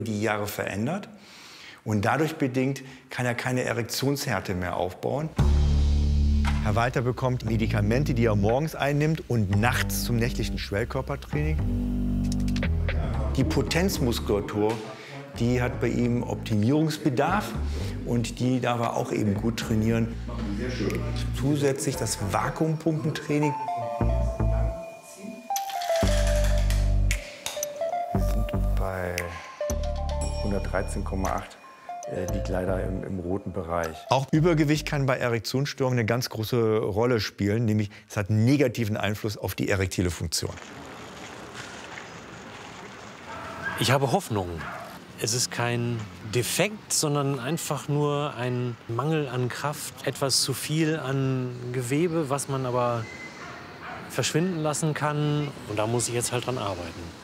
die Jahre verändert. Und dadurch bedingt kann er keine Erektionshärte mehr aufbauen. Herr Walter bekommt Medikamente, die er morgens einnimmt und nachts zum nächtlichen Schwellkörpertraining. Die Potenzmuskulatur, die hat bei ihm Optimierungsbedarf und die darf er auch eben gut trainieren. Zusätzlich das Vakuumpumpentraining. Wir sind bei 113,8. Liegt leider im roten Bereich. Auch Übergewicht kann bei Erektionsstörungen eine ganz große Rolle spielen, nämlich es hat einen negativen Einfluss auf die erektile Funktion. Ich habe Hoffnung. Es ist kein Defekt, sondern einfach nur ein Mangel an Kraft, etwas zu viel an Gewebe, was man aber verschwinden lassen kann. Und da muss ich jetzt halt dran arbeiten.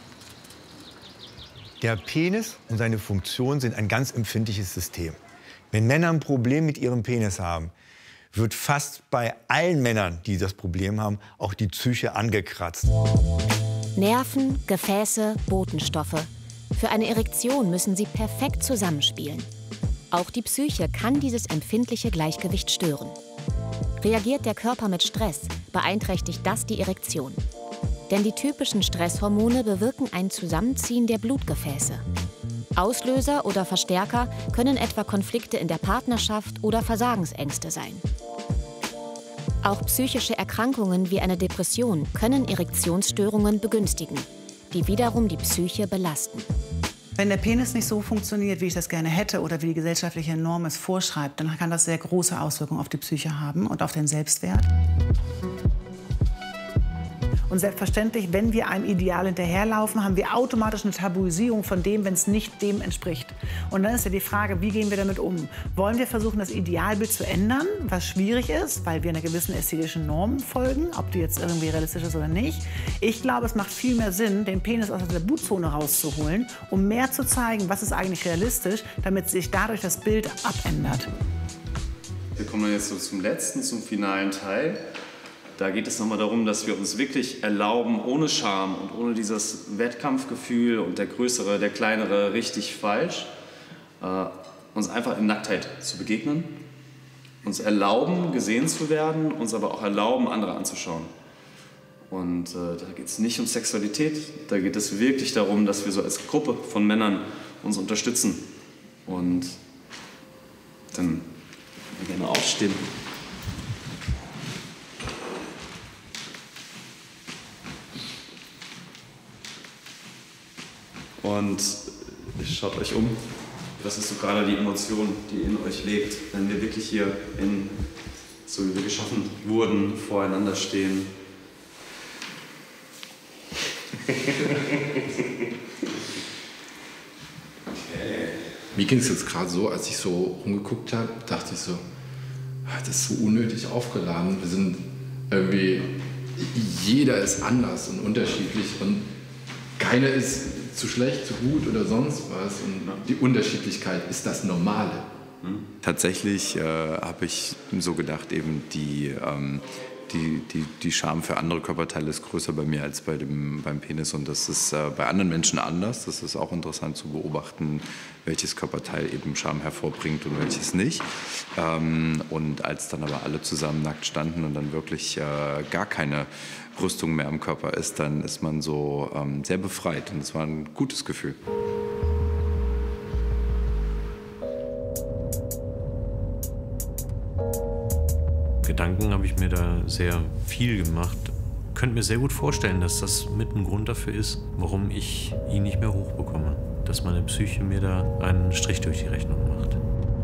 Der Penis und seine Funktion sind ein ganz empfindliches System. Wenn Männer ein Problem mit ihrem Penis haben, wird fast bei allen Männern, die das Problem haben, auch die Psyche angekratzt. Nerven, Gefäße, Botenstoffe. Für eine Erektion müssen sie perfekt zusammenspielen. Auch die Psyche kann dieses empfindliche Gleichgewicht stören. Reagiert der Körper mit Stress, beeinträchtigt das die Erektion. Denn die typischen Stresshormone bewirken ein Zusammenziehen der Blutgefäße. Auslöser oder Verstärker können etwa Konflikte in der Partnerschaft oder Versagensängste sein. Auch psychische Erkrankungen wie eine Depression können Erektionsstörungen begünstigen, die wiederum die Psyche belasten. Wenn der Penis nicht so funktioniert, wie ich das gerne hätte oder wie die gesellschaftliche Norm es vorschreibt, dann kann das sehr große Auswirkungen auf die Psyche haben und auf den Selbstwert. Und selbstverständlich, wenn wir einem Ideal hinterherlaufen, haben wir automatisch eine Tabuisierung von dem, wenn es nicht dem entspricht. Und dann ist ja die Frage, wie gehen wir damit um? Wollen wir versuchen, das Idealbild zu ändern, was schwierig ist, weil wir einer gewissen ästhetischen Norm folgen, ob die jetzt irgendwie realistisch ist oder nicht? Ich glaube, es macht viel mehr Sinn, den Penis aus der Tabutzone rauszuholen, um mehr zu zeigen, was ist eigentlich realistisch, damit sich dadurch das Bild abändert. Wir kommen dann jetzt so zum finalen Teil. Da geht es nochmal darum, dass wir uns wirklich erlauben, ohne Scham und ohne dieses Wettkampfgefühl und der Größere, der Kleinere, richtig, falsch, uns einfach in Nacktheit zu begegnen, uns erlauben, gesehen zu werden, uns aber auch erlauben, andere anzuschauen. Und da geht es nicht um Sexualität, da geht es wirklich darum, dass wir so als Gruppe von Männern uns unterstützen. Und dann gerne aufstehen. Und schaut euch um. Was ist so gerade die Emotion, die in euch lebt, wenn wir wirklich hier so wie wir geschaffen wurden, voreinander stehen? Mir ging es jetzt gerade so, als ich so rumgeguckt habe, dachte ich so, das ist so unnötig aufgeladen. Wir sind irgendwie, jeder ist anders und unterschiedlich und keiner ist zu schlecht, zu gut oder sonst was. Und die Unterschiedlichkeit ist das Normale. Tatsächlich habe ich so gedacht, eben die Scham für andere Körperteile ist größer bei mir als beim Penis. Und das ist bei anderen Menschen anders. Das ist auch interessant zu beobachten, welches Körperteil eben Scham hervorbringt und welches nicht. Und als dann aber alle zusammen nackt standen und dann wirklich gar keine Rüstung mehr am Körper ist, dann ist man so sehr befreit. Und es war ein gutes Gefühl. Gedanken habe ich mir da sehr viel gemacht. Ich könnte mir sehr gut vorstellen, dass das mit ein Grund dafür ist, warum ich ihn nicht mehr hochbekomme. Dass meine Psyche mir da einen Strich durch die Rechnung macht.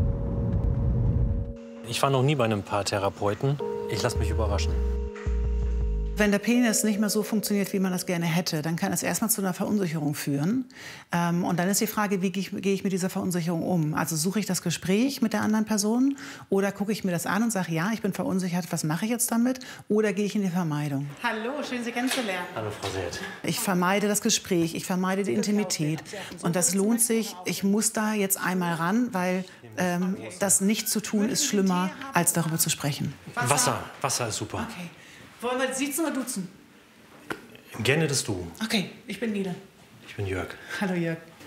Ich war noch nie bei einem Paartherapeuten. Ich lasse mich überraschen. Wenn der Penis nicht mehr so funktioniert, wie man das gerne hätte, dann kann es erstmal zu einer Verunsicherung führen. Und dann ist die Frage, wie gehe ich mit dieser Verunsicherung um? Also suche ich das Gespräch mit der anderen Person oder gucke ich mir das an und sage, ja, ich bin verunsichert, was mache ich jetzt damit? Oder gehe ich in die Vermeidung? Hallo, schön, Sie kennenzulernen. Hallo, Frau Seeth. Ich vermeide das Gespräch, ich vermeide die Intimität. Und das lohnt sich. Ich muss da jetzt einmal ran, weil das nicht zu tun ist schlimmer, als darüber zu sprechen. Wasser ist super. Okay. Wollen wir siezen oder duzen? Gerne das Du. Okay, ich bin Nina. Ich bin Jörg. Hallo Jörg.